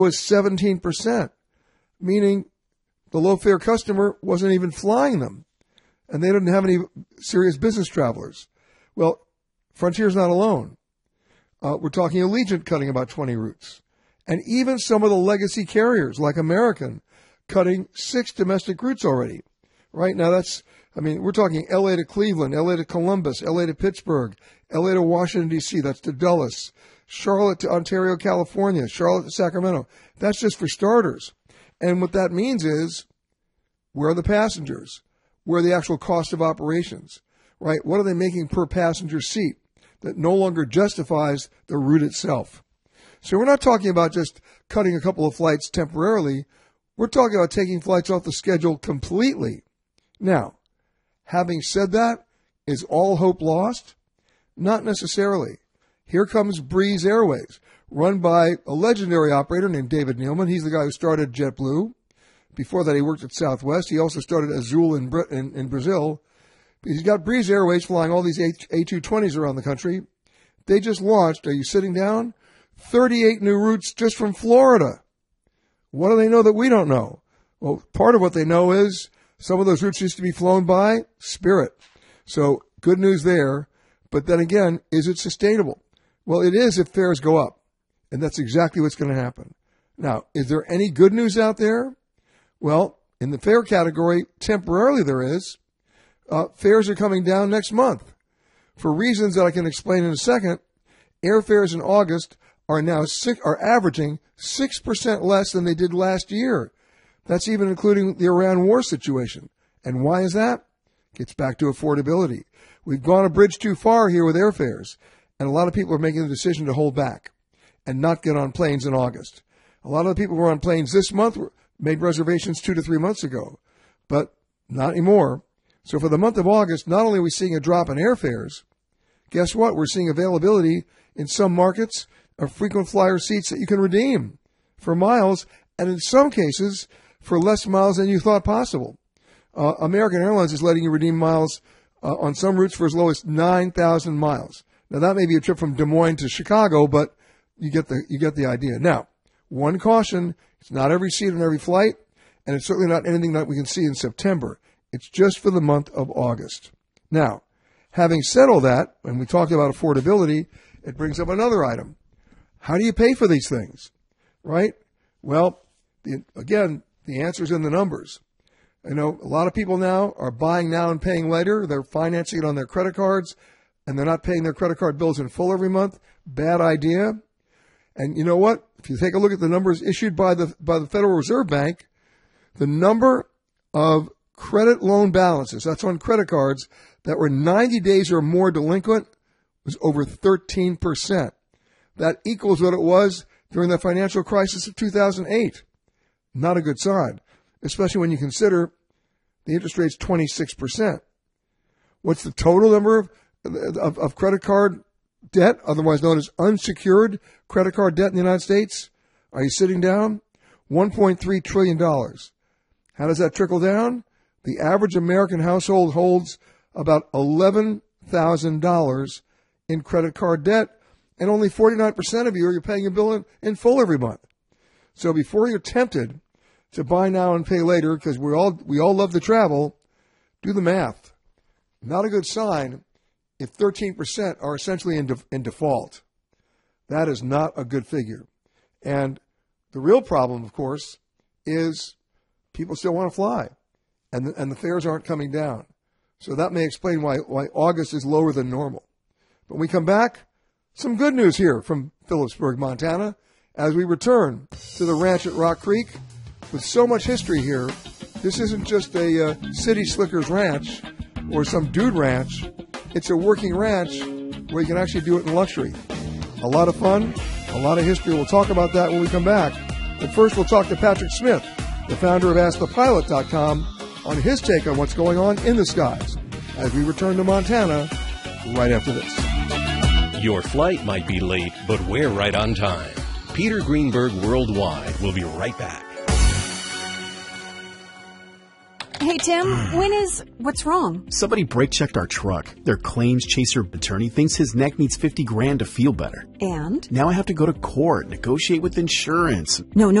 was 17%, meaning the low-fare customer wasn't even flying them, and they didn't have any serious business travelers. Well, Frontier's not alone. We're talking Allegiant cutting about 20 routes, and even some of the legacy carriers like American cutting 6 domestic routes already. Right now, we're talking L.A. to Cleveland, L.A. to Columbus, L.A. to Pittsburgh, L.A. to Washington, D.C., that's to Dulles, Charlotte to Ontario, California, Charlotte to Sacramento. That's just for starters. And what that means is, where are the passengers? Where are the actual cost of operations? Right? What are they making per passenger seat that no longer justifies the route itself? So we're not talking about just cutting a couple of flights temporarily. We're talking about taking flights off the schedule completely. Now, having said that, is all hope lost? Not necessarily. Here comes Breeze Airways, run by a legendary operator named David Neeleman. He's the guy who started JetBlue. Before that, he worked at Southwest. He also started Azul in Brazil. He's got Breeze Airways flying all these A220s around the country. They just launched, are you sitting down? 38 new routes just from Florida. What do they know that we don't know? Well, part of what they know is some of those routes used to be flown by Spirit. So good news there. But then again, is it sustainable? Well, it is if fares go up. And that's exactly what's going to happen. Now, is there any good news out there? Well, in the fare category, temporarily there is. Fares are coming down next month. For reasons that I can explain in a second, airfares in August are now averaging 6% less than they did last year. That's even including the Iran war situation. And why is that? Gets back to affordability. We've gone a bridge too far here with airfares, and a lot of people are making the decision to hold back and not get on planes in August. A lot of the people who are on planes this month made reservations 2 to 3 months ago, but not anymore. So for the month of August, not only are we seeing a drop in airfares, guess what? We're seeing availability in some markets of frequent flyer seats that you can redeem for miles, and in some cases, for less miles than you thought possible. American Airlines is letting you redeem miles on some routes for as low as 9,000 miles. Now, that may be a trip from Des Moines to Chicago, but you get the idea. Now, one caution, it's not every seat on every flight, and it's certainly not anything that we can see in September. It's just for the month of August. Now, having said all that, when we talked about affordability, it brings up another item. How do you pay for these things, right? Well, again, the answer is in the numbers. I know a lot of people now are buying now and paying later. They're financing it on their credit cards, and they're not paying their credit card bills in full every month. Bad idea. And you know what? If you take a look at the numbers issued by the Federal Reserve Bank, the number of credit loan balances, that's on credit cards, that were 90 days or more delinquent was over 13%. That equals what it was during the financial crisis of 2008. Not a good sign, especially when you consider the interest rate's 26%. What's the total number of credit card debt, otherwise known as unsecured credit card debt in the United States? Are you sitting down? $1.3 trillion. How does that trickle down? The average American household holds about $11,000 in credit card debt, and only 49% of you are paying your bill in full every month. So before you're tempted to buy now and pay later, because we all love to travel, do the math. Not a good sign if 13% are essentially in default. That is not a good figure. And the real problem, of course, is people still want to fly, and the fares aren't coming down. So that may explain why August is lower than normal. But when we come back, some good news here from Phillipsburg, Montana, as we return to the ranch at Rock Creek. With so much history here, this isn't just a city slicker's ranch or some dude ranch. It's a working ranch where you can actually do it in luxury. A lot of fun, a lot of history. We'll talk about that when we come back. But first, we'll talk to Patrick Smith, the founder of AskThePilot.com, on his take on what's going on in the skies as we return to Montana right after this. Your flight might be late, but we're right on time. Peter Greenberg Worldwide will be right back. Hey, Tim, what's wrong? Somebody brake checked our truck. Their claims chaser attorney thinks his neck needs $50,000 to feel better. And? Now I have to go to court, negotiate with insurance. No,